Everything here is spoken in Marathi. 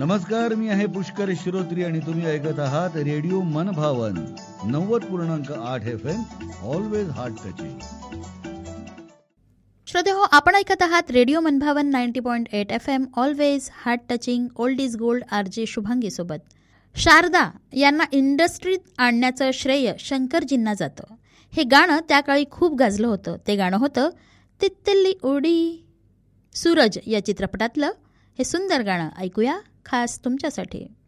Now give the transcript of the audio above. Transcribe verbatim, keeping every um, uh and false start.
नमस्कार, मी आहे पुष्कर श्रोत्री आणि तुम्ही ऐकत आहात रेडिओ मनभावन नव्वद पूर्णांक आठ F am always heart touching. श्रोते हो, आपण ऐकत आहात रेडिओ मनभावन ninety point eight F am always heart touching. Old is gold R J Shubhangi सोबत. शारदा यांना इंडस्ट्रीत आणण्याचं श्रेय शंकरजींना जातं. हे गाणं त्या काळी खूप गाजलं होतं. ते गाणं होतं तितली उडी सूरज या चित्रपटातलं. हे सुंदर गाणं ऐकूया खास तुमच्यासाठी.